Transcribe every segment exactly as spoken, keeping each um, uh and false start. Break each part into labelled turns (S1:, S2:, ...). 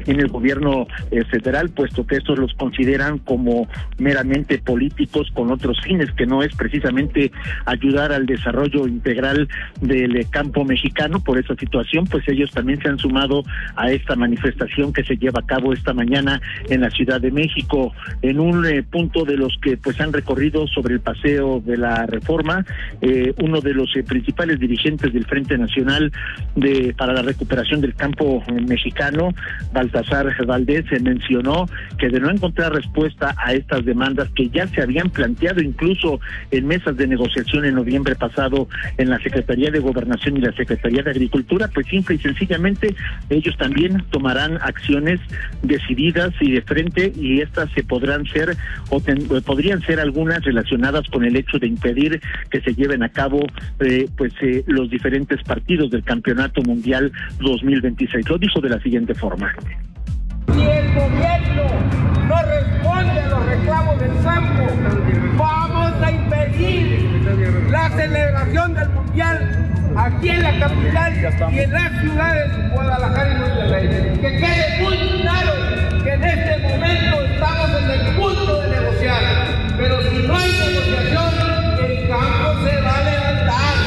S1: en el gobierno eh, federal, puesto que estos los consideran como meramente políticos con otros fines, que no es precisamente ayudar al desarrollo integral del eh, campo mexicano. Por esa situación, pues ellos también se han sumado a esta manifestación que se lleva a cabo esta mañana en la Ciudad de México, en un eh, punto de los que pues han recorrido sobre el Paseo de la Reforma. Eh, uno de los eh, principales dirigentes del Frente Nacional de para la Recuperación del Campo eh, Mexicano, Baltasar Valdés, se mencionó que de no encontrar respuesta a estas demandas que ya se habían planteado incluso en mesas de negociación en noviembre pasado en la Secretaría de Gobernación y la Secretaría de Agricultura, pues simple y sencillamente ellos también tomarán acciones decididas y de frente, y estas se podrán ser o ten, podrían ser algunas relacionadas con el hecho de impedir que se lleven a cabo eh, pues eh, los diferentes partidos del Campeonato Mundial dos mil veintiséis. Lo dijo de la siguiente forma:
S2: si el gobierno no responde a los reclamos del campo, vamos a impedir la celebración del Mundial aquí en la capital y en las ciudades Guadalajara y Monterrey. Que quede muy claro que en este momento estamos en el punto de negociar, pero si no hay negociación, el campo se va a levantar.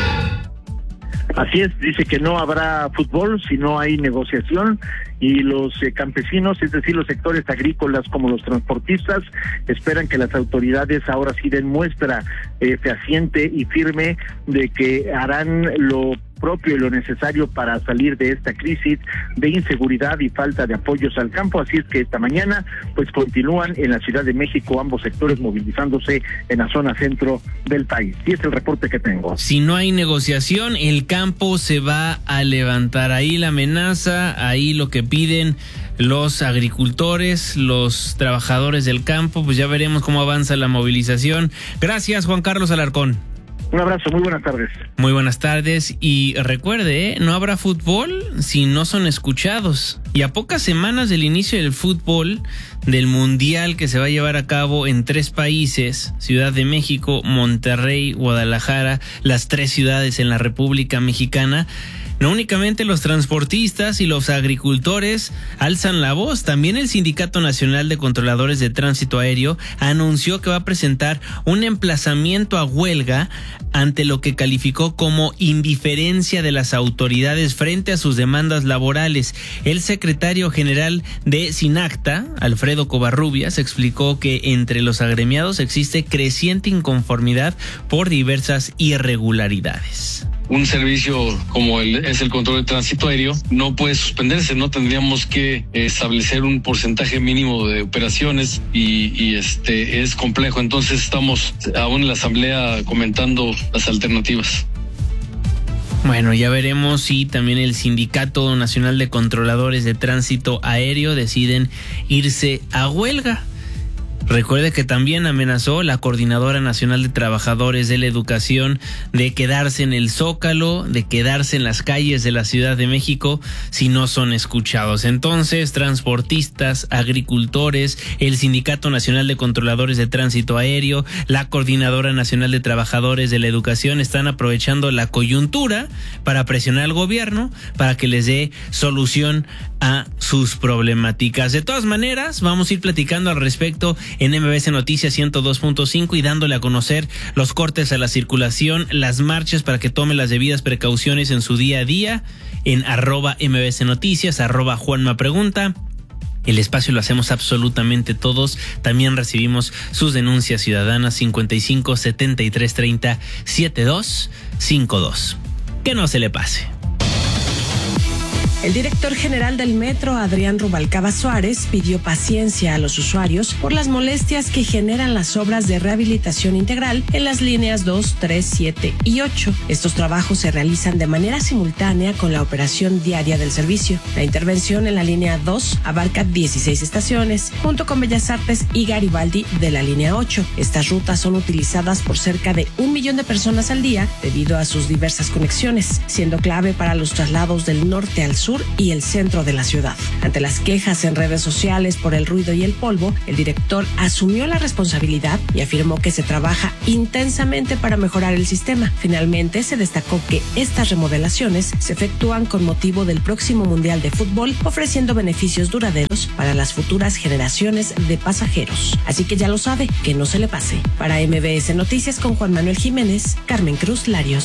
S1: Así es, dice que no habrá fútbol si no hay negociación, y los eh, campesinos, es decir, los sectores agrícolas como los transportistas, esperan que las autoridades ahora sí den muestra eh, fehaciente y firme de que harán lo propio y lo necesario para salir de esta crisis de inseguridad y falta de apoyos al campo. Así es que esta mañana pues continúan en la Ciudad de México ambos sectores movilizándose en la zona centro del país. Y es el reporte que tengo.
S3: Si no hay negociación, el campo se va a levantar. Ahí la amenaza, ahí lo que piden los agricultores, los trabajadores del campo. Pues ya veremos cómo avanza la movilización. Gracias, Juan Carlos Alarcón.
S1: Un abrazo, muy buenas tardes.
S3: Muy buenas tardes, y recuerde, ¿eh? No habrá fútbol si no son escuchados. Y a pocas semanas del inicio del fútbol, del mundial que se va a llevar a cabo en tres países, Ciudad de México, Monterrey, Guadalajara, las tres ciudades en la República Mexicana, no únicamente los transportistas y los agricultores alzan la voz, también el Sindicato Nacional de Controladores de Tránsito Aéreo anunció que va a presentar un emplazamiento a huelga ante lo que calificó como indiferencia de las autoridades frente a sus demandas laborales. El secretario general de SINACTA, Alfredo Covarrubias, explicó que entre los agremiados existe creciente inconformidad por diversas irregularidades.
S4: Un servicio como el, es el control de tránsito aéreo no puede suspenderse, no tendríamos que establecer un porcentaje mínimo de operaciones y, y este es complejo. Entonces estamos aún en la asamblea comentando las alternativas.
S3: Bueno, ya veremos si también el Sindicato Nacional de Controladores de Tránsito Aéreo deciden irse a huelga. Recuerde que también amenazó la Coordinadora Nacional de Trabajadores de la Educación de quedarse en el Zócalo, de quedarse en las calles de la Ciudad de México si no son escuchados. Entonces, transportistas, agricultores, el Sindicato Nacional de Controladores de Tránsito Aéreo, la Coordinadora Nacional de Trabajadores de la Educación están aprovechando la coyuntura para presionar al gobierno para que les dé solución a sus problemáticas. De todas maneras, vamos a ir platicando al respecto en M B S Noticias ciento dos punto cinco y dándole a conocer los cortes a la circulación, las marchas para que tome las debidas precauciones en su día a día en arroba M B S Noticias, arroba Juanma Pregunta. El espacio lo hacemos absolutamente todos. También recibimos sus denuncias ciudadanas cincuenta y cinco setenta y tres treinta setenta y dos cincuenta y dos. Que no se le pase.
S5: El director general del Metro, Adrián Rubalcaba Suárez, pidió paciencia a los usuarios por las molestias que generan las obras de rehabilitación integral en las líneas dos, tres, siete y ocho. Estos trabajos se realizan de manera simultánea con la operación diaria del servicio. La intervención en la línea dos abarca dieciséis estaciones, junto con Bellas Artes y Garibaldi de la línea ocho. Estas rutas son utilizadas por cerca de un millón de personas al día debido a sus diversas conexiones, siendo clave para los traslados del norte al sur sur y el centro de la ciudad. Ante las quejas en redes sociales por el ruido y el polvo, el director asumió la responsabilidad y afirmó que se trabaja intensamente para mejorar el sistema. Finalmente, se destacó que estas remodelaciones se efectúan con motivo del próximo Mundial de Fútbol, ofreciendo beneficios duraderos para las futuras generaciones de pasajeros. Así que ya lo sabe, que no se le pase. Para M B S Noticias con Juan Manuel Jiménez, Carmen Cruz Larios.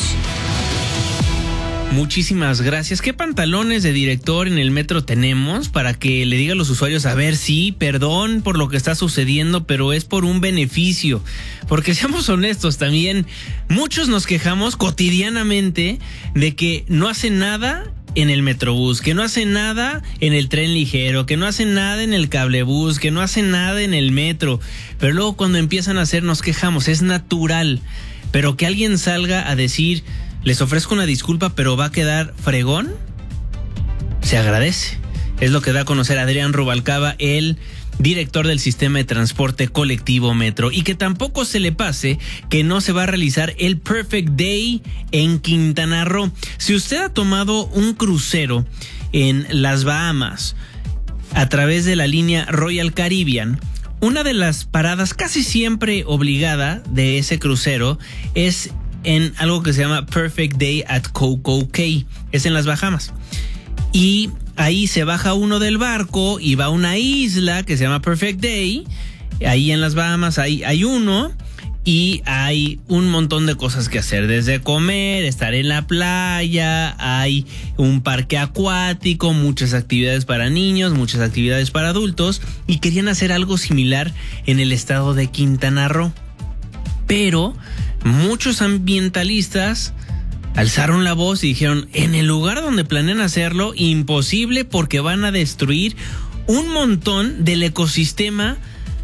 S3: Muchísimas gracias. ¿Qué pantalones de director en el metro tenemos para que le diga a los usuarios, a ver, sí, perdón por lo que está sucediendo, pero es por un beneficio? Porque seamos honestos también, muchos nos quejamos cotidianamente de que no hacen nada en el Metrobús, que no hacen nada en el tren ligero, que no hacen nada en el cablebús, que no hacen nada en el metro. Pero luego cuando empiezan a hacer nos quejamos, es natural. Pero que alguien salga a decir, les ofrezco una disculpa, pero va a quedar fregón, se agradece. Es lo que da a conocer Adrián Rubalcaba, el director del sistema de transporte colectivo Metro. Y que tampoco se le pase que no se va a realizar el Perfect Day en Quintana Roo. Si usted ha tomado un crucero en las Bahamas a través de la línea Royal Caribbean, una de las paradas casi siempre obligada de ese crucero es en algo que se llama Perfect Day at Coco Cay, es en las Bahamas. Y ahí se baja uno del barco y va a una isla que se llama Perfect Day. Ahí en las Bahamas hay, hay uno y hay un montón de cosas que hacer, desde comer, estar en la playa, hay un parque acuático, muchas actividades para niños, muchas actividades para adultos, y querían hacer algo similar en el estado de Quintana Roo. Pero muchos ambientalistas alzaron la voz y dijeron, en el lugar donde planean hacerlo, imposible, porque van a destruir un montón del ecosistema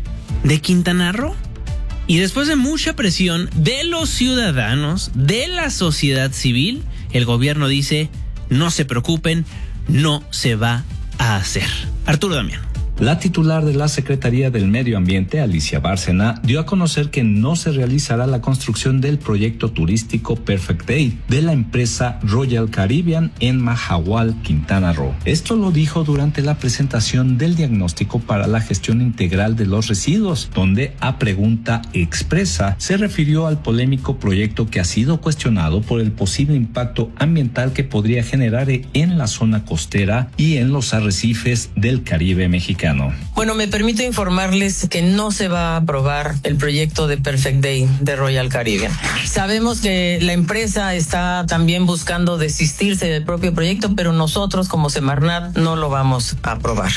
S3: de Quintana Roo. Y después de mucha presión de los ciudadanos, de la sociedad civil, el gobierno dice, no se preocupen, no se va a hacer. Arturo Damián.
S6: La titular de la Secretaría del Medio Ambiente, Alicia Bárcena, dio a conocer que no se realizará la construcción del proyecto turístico Perfect Day de la empresa Royal Caribbean en Mahahual, Quintana Roo. Esto lo dijo durante la presentación del diagnóstico para la gestión integral de los residuos, donde a pregunta expresa se refirió al polémico proyecto que ha sido cuestionado por el posible impacto ambiental que podría generar en la zona costera y en los arrecifes del Caribe mexicano.
S7: Bueno, me permito informarles que no se va a aprobar el proyecto de Perfect Day de Royal Caribbean. Sabemos que la empresa está también buscando desistirse del propio proyecto, pero nosotros como Semarnat no lo vamos a aprobar.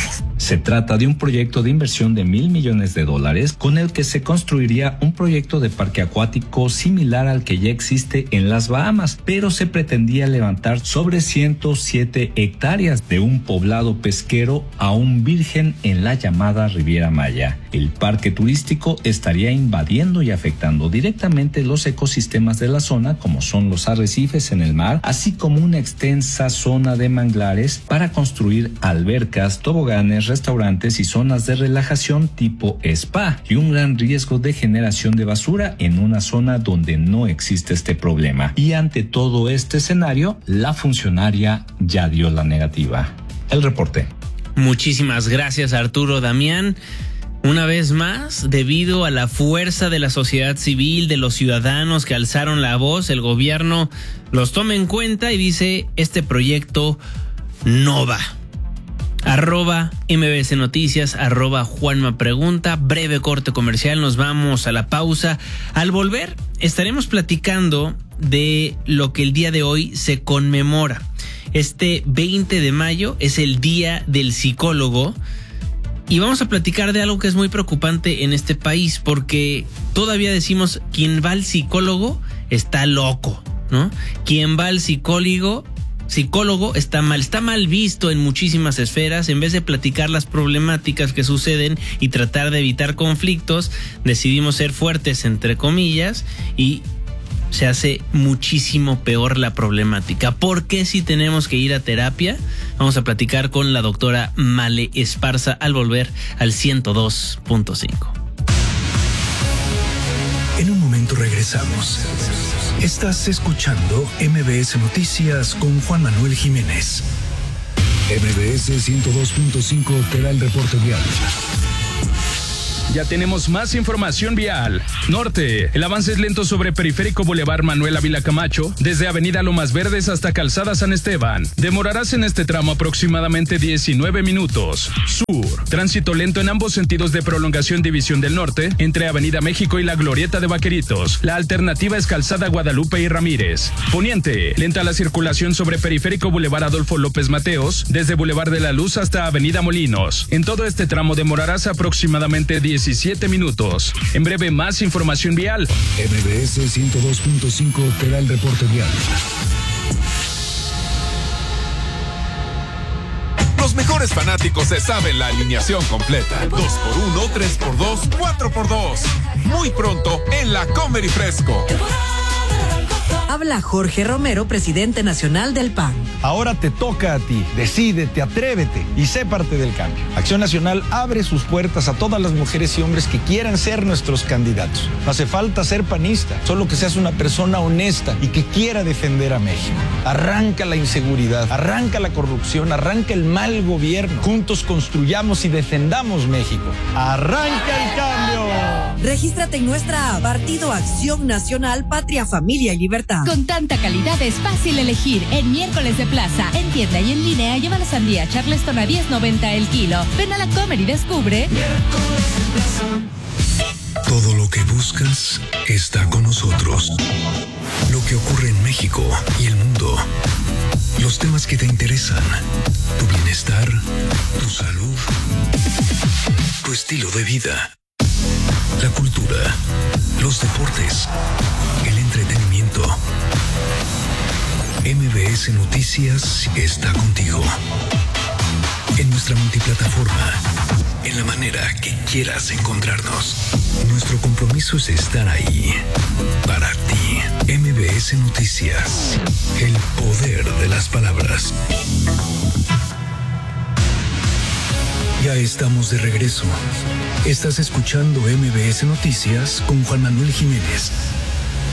S6: Se trata de un proyecto de inversión de mil millones de dólares con el que se construiría un proyecto de parque acuático similar al que ya existe en las Bahamas, pero se pretendía levantar sobre ciento siete hectáreas de un poblado pesquero aún virgen en la llamada Riviera Maya. El parque turístico estaría invadiendo y afectando directamente los ecosistemas de la zona, como son los arrecifes en el mar, así como una extensa zona de manglares para construir albercas, toboganes, restaurantes y zonas de relajación tipo spa, y un gran riesgo de generación de basura en una zona donde no existe este problema. Y ante todo este escenario, la funcionaria ya dio la negativa. El reporte.
S3: Muchísimas gracias, Arturo Damián. Una vez más, debido a la fuerza de la sociedad civil, de los ciudadanos que alzaron la voz, el gobierno los toma en cuenta y dice, este proyecto no va. Arroba M B S Noticias, arroba Juanma Pregunta, breve corte comercial, nos vamos a la pausa. Al volver estaremos platicando de lo que el día de hoy se conmemora. Este veinte de mayo es el Día del Psicólogo y vamos a platicar de algo que es muy preocupante en este país, porque todavía decimos, quien va al psicólogo está loco, ¿no? Quien va al psicólogo Psicólogo está mal, está mal visto en muchísimas esferas. En vez de platicar las problemáticas que suceden y tratar de evitar conflictos, decidimos ser fuertes entre comillas y se hace muchísimo peor la problemática. ¿Por qué si tenemos que ir a terapia? Vamos a platicar con la doctora Male Esparza al volver al ciento dos punto cinco.
S8: En un momento regresamos. Estás escuchando M B S Noticias con Juan Manuel Jiménez. M B S ciento dos punto cinco te da el reporte vial.
S9: Ya tenemos más información vial. Norte, el avance es lento sobre Periférico Boulevard Manuel Ávila Camacho, desde Avenida Lomas Verdes hasta Calzada San Esteban. Demorarás en este tramo aproximadamente diecinueve minutos. Sur, tránsito lento en ambos sentidos de prolongación División del Norte, entre Avenida México y la Glorieta de Vaqueritos. La alternativa es Calzada Guadalupe y Ramírez. Poniente, lenta la circulación sobre Periférico Boulevard Adolfo López Mateos, desde Boulevard de la Luz hasta Avenida Molinos. En todo este tramo demorarás aproximadamente diecisiete minutos. En breve, más información vial.
S8: M B S ciento dos punto cinco te da el reporte vial.
S10: Los mejores fanáticos se saben la alineación completa. dos por uno, tres por dos, cuatro por dos. Muy pronto en la Comer y Fresco.
S11: Habla Jorge Romero, presidente nacional del P A N.
S12: Ahora te toca a ti. Decídete, atrévete y sé parte del cambio. Acción Nacional abre sus puertas a todas las mujeres y hombres que quieran ser nuestros candidatos. No hace falta ser panista, solo que seas una persona honesta y que quiera defender a México. Arranca la inseguridad, arranca la corrupción, arranca el mal gobierno. Juntos construyamos y defendamos México. ¡Arranca el cambio!
S11: Regístrate en nuestra app, Partido Acción Nacional, Patria, Familia y Libertad.
S13: Con tanta calidad es fácil elegir. En Miércoles de Plaza, en tienda y en línea, lleva la sandía Charleston a diez noventa el kilo. Ven a la Comer y descubre.
S8: Miércoles de Plaza. Todo lo que buscas está con nosotros. Lo que ocurre en México y el mundo. Los temas que te interesan. Tu bienestar, tu salud, tu estilo de vida. La cultura, los deportes, el entretenimiento. M B S Noticias está contigo. En nuestra multiplataforma, en la manera que quieras encontrarnos. Nuestro compromiso es estar ahí, para ti. M B S Noticias, el poder de las palabras. Ya estamos de regreso. Estás escuchando M B S Noticias con Juan Manuel Jiménez.